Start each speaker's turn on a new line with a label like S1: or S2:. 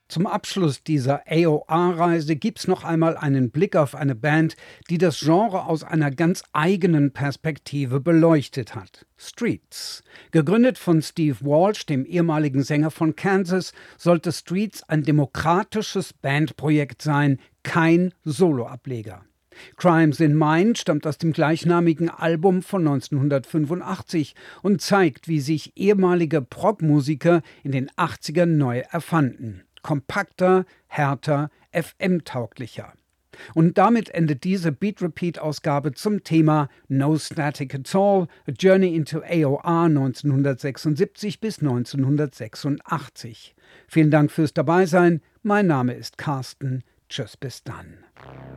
S1: Zum Abschluss dieser AOR-Reise gibt's noch einmal einen Blick auf eine Band, die das Genre aus einer ganz eigenen Perspektive beleuchtet hat. Streets. Gegründet von Steve Walsh, dem ehemaligen Sänger von Kansas, sollte Streets ein demokratisches Bandprojekt sein, kein Soloableger. Crimes in Mind stammt aus dem gleichnamigen Album von 1985 und zeigt, wie sich ehemalige Prog-Musiker in den 80ern neu erfanden. Kompakter, härter, FM-tauglicher. Und damit endet diese Beat-Repeat-Ausgabe zum Thema No Static at All, A Journey into AOR 1976 bis 1986. Vielen Dank fürs Dabeisein. Mein Name ist Carsten. Tschüss, bis dann.